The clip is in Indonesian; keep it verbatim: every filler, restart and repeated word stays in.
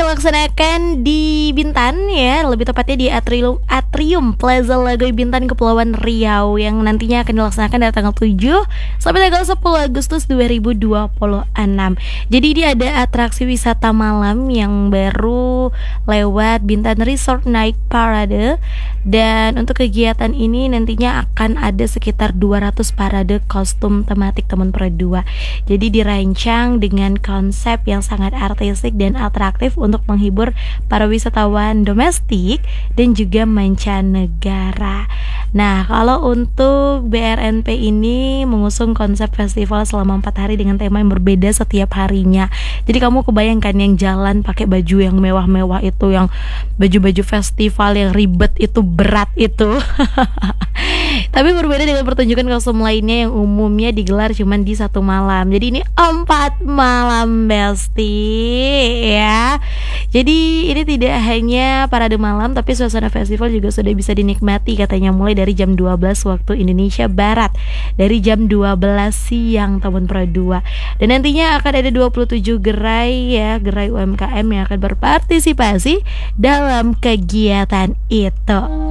dilaksanakan di Bintan ya, lebih tepatnya di Atrium, Atrium Plaza Lagoy Bintan, Kepulauan Riau, yang nantinya akan dilaksanakan dari tanggal tujuh sampai tanggal sepuluh Agustus dua ribu dua puluh enam. Jadi ini ada atraksi wisata malam yang baru lewat Bintan Resort Night Parade, dan untuk kegiatan ini nantinya akan ada sekitar dua ratus parade kostum tematik Tahun Perdua. Jadi dirancang dengan konsep yang sangat artistik dan atraktif untuk menghibur para wisatawan domestik dan juga mancanegara. Nah, kalau untuk B R N P ini mengusung konsep festival selama empat hari dengan tema yang berbeda setiap harinya. Jadi kamu kebayangkan yang jalan pakai baju yang mewah-mewah itu, yang baju-baju festival yang ribet itu, berat itu. Tapi berbeda dengan pertunjukan kostum lainnya yang umumnya digelar cuma di satu malam. Jadi ini empat malam, Besti ya. Jadi ini tidak hanya parade malam, tapi suasana festival juga sudah bisa dinikmati katanya mulai dari jam dua belas waktu Indonesia Barat, dari jam dua belas siang Tahun Perdua. Dan nantinya akan ada dua puluh tujuh gerai ya, gerai U M K M yang akan berpartisipasi dalam kegiatan itu.